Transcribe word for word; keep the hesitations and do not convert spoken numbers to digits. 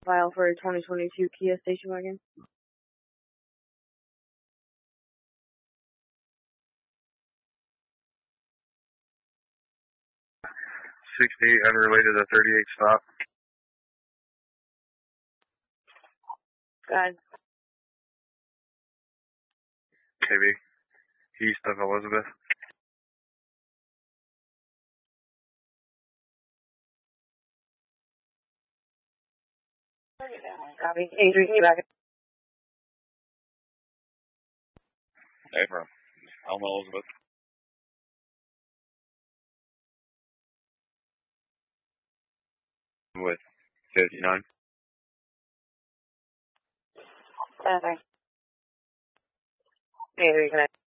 File for a twenty twenty-two Kia station wagon. sixty-eight unrelated to thirty-eight stop. God. K B, east of Elizabeth. Copy. Adrian, can you back it? Hey, from Elm Elizabeth. With fifty-nine. Uh, thanks. Adrian, can I?